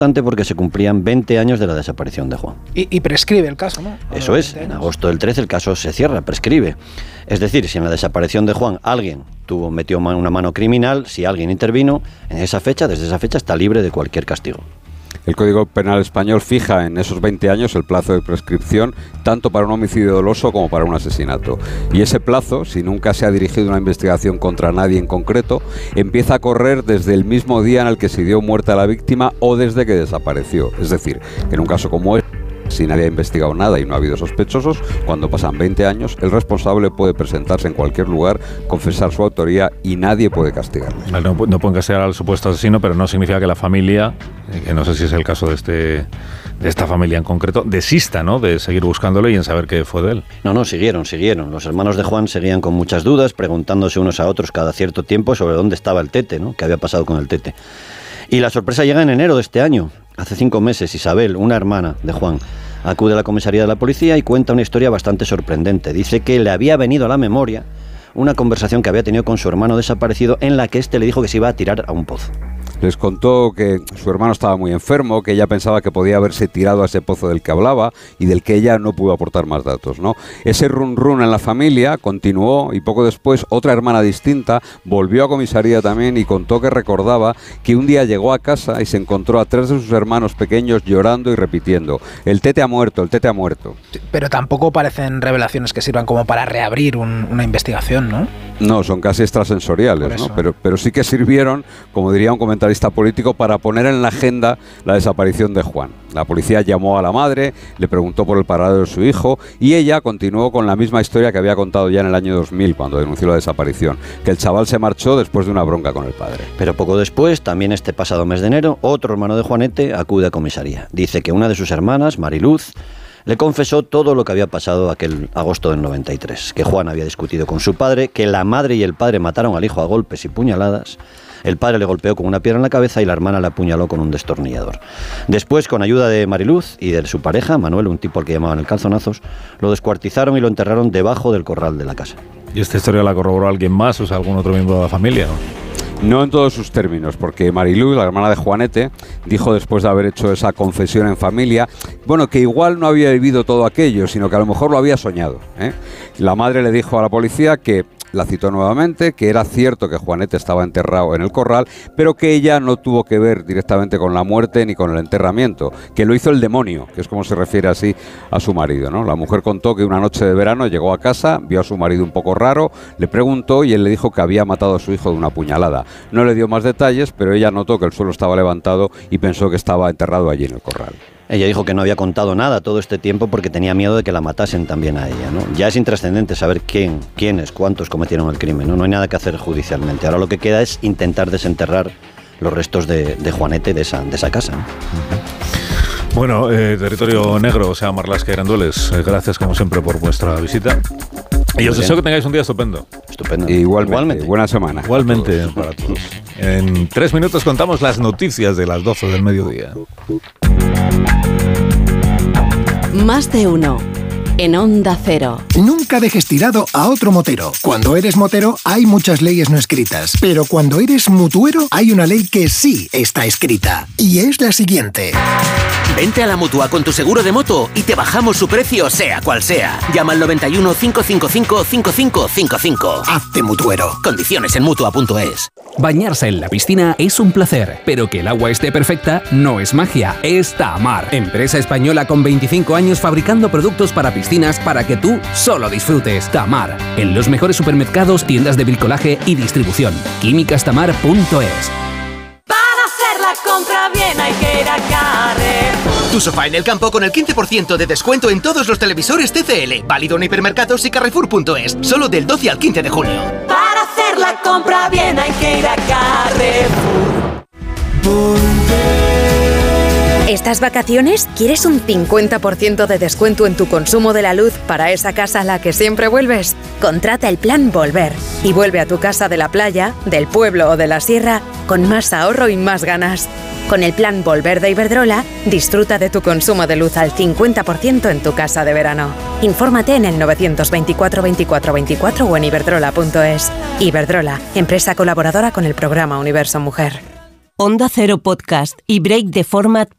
porque se cumplían 20 años de la desaparición de Juan. Y prescribe el caso, ¿no? Eso es, en agosto del 13 el caso se cierra, prescribe. Es decir, si en la desaparición de Juan alguien metió una mano criminal, si alguien intervino, desde esa fecha está libre de cualquier castigo. El Código Penal español fija en esos 20 años el plazo de prescripción tanto para un homicidio doloso como para un asesinato. Y ese plazo, si nunca se ha dirigido una investigación contra nadie en concreto, empieza a correr desde el mismo día en el que se dio muerte a la víctima o desde que desapareció. Es decir, que en un caso como este, si nadie ha investigado nada y no ha habido sospechosos, cuando pasan 20 años, el responsable puede presentarse en cualquier lugar, confesar su autoría y nadie puede castigarle. No pueden castigar al supuesto asesino, pero no significa que la familia, que no sé si es el caso de esta familia en concreto, desista, ¿no?, de seguir buscándolo y en saber qué fue de él. No, siguieron. Los hermanos de Juan seguían con muchas dudas, preguntándose unos a otros cada cierto tiempo sobre dónde estaba el Tete, ¿no?, qué había pasado con el Tete. Y la sorpresa llega en enero de este año. Hace 5 meses, Isabel, una hermana de Juan, acude a la comisaría de la policía y cuenta una historia bastante sorprendente. Dice que le había venido a la memoria una conversación que había tenido con su hermano desaparecido en la que éste le dijo que se iba a tirar a un pozo. Les contó que su hermano estaba muy enfermo, que ella pensaba que podía haberse tirado a ese pozo del que hablaba y del que ella no pudo aportar más datos, ¿no? Ese run en la familia continuó y poco después otra hermana distinta volvió a comisaría también y contó que recordaba que un día llegó a casa y se encontró a 3 de sus hermanos pequeños llorando y repitiendo: el Tete ha muerto, el Tete ha muerto. Pero tampoco parecen revelaciones que sirvan como para reabrir una investigación, ¿no? No, son casi extrasensoriales, ¿no? Pero sí que sirvieron, como diría un comentarista político, para poner en la agenda la desaparición de Juan. La policía llamó a la madre, le preguntó por el paradero de su hijo y ella continuó con la misma historia que había contado ya en el año 2000 cuando denunció la desaparición, que el chaval se marchó después de una bronca con el padre. Pero poco después, también este pasado mes de enero, otro hermano de Juanete acude a comisaría. Dice que una de sus hermanas, Mariluz, le confesó todo lo que había pasado aquel agosto del 93, que Juan había discutido con su padre, que la madre y el padre mataron al hijo a golpes y puñaladas. El padre le golpeó con una piedra en la cabeza y la hermana le apuñaló con un destornillador. Después, con ayuda de Mariluz y de su pareja, Manuel, un tipo al que llamaban el calzonazos, lo descuartizaron y lo enterraron debajo del corral de la casa. ¿Y esta historia la corroboró alguien más, o sea, algún otro miembro de la familia, no? No en todos sus términos, porque Mariluz, la hermana de Juanete, dijo después de haber hecho esa confesión en familia, bueno, que igual no había vivido todo aquello, sino que a lo mejor lo había soñado, ¿eh? La madre le dijo a la policía que, la citó nuevamente, que era cierto que Juanete estaba enterrado en el corral, pero que ella no tuvo que ver directamente con la muerte ni con el enterramiento, que lo hizo el demonio, que es como se refiere así a su marido, ¿no? La mujer contó que una noche de verano llegó a casa, vio a su marido un poco raro, le preguntó y él le dijo que había matado a su hijo de una puñalada. No le dio más detalles, pero ella notó que el suelo estaba levantado y pensó que estaba enterrado allí en el corral. Ella dijo que no había contado nada todo este tiempo porque tenía miedo de que la matasen también a ella, ¿no? Ya es intrascendente saber quiénes, cuántos cometieron el crimen, ¿no? No hay nada que hacer judicialmente. Ahora lo que queda es intentar desenterrar los restos de Juanete de esa casa, ¿no? Bueno, Territorio Negro, o sea, Marlaska y Grandueles, gracias como siempre por vuestra visita. Y os deseo que tengáis un día estupendo. Estupendo. Igualmente. Buena semana. Igualmente para todos. En 3 minutos contamos las noticias de las 12 del mediodía. Más de uno. En Onda Cero. Nunca dejes tirado a otro motero. Cuando eres motero hay muchas leyes no escritas, pero cuando eres mutuero hay una ley que sí está escrita. Y es la siguiente. Vente a la Mutua con tu seguro de moto y te bajamos su precio sea cual sea. Llama al 91 555 5555. Hazte mutuero. Condiciones en Mutua.es. Bañarse en la piscina es un placer, pero que el agua esté perfecta no es magia, es Tamar. Empresa española con 25 años fabricando productos para piscinas para que tú solo disfrutes. Tamar, en los mejores supermercados, tiendas de bricolaje y distribución. Químicastamar.es. Para hacer la compra bien hay que ir a Carrefour. Tu sofá en el campo con el 15% de descuento en todos los televisores TCL. Válido en hipermercados y Carrefour.es. Solo del 12 al 15 de julio. Para hacer la compra bien hay que ir a Carrefour. ¿Estas vacaciones quieres un 50% de descuento en tu consumo de la luz para esa casa a la que siempre vuelves? Contrata el plan Volver y vuelve a tu casa de la playa, del pueblo o de la sierra con más ahorro y más ganas. Con el plan Volver de Iberdrola, disfruta de tu consumo de luz al 50% en tu casa de verano. Infórmate en el 924 24 24 o en iberdrola.es. Iberdrola, empresa colaboradora con el programa Universo Mujer. Onda Cero Podcast y Break the Format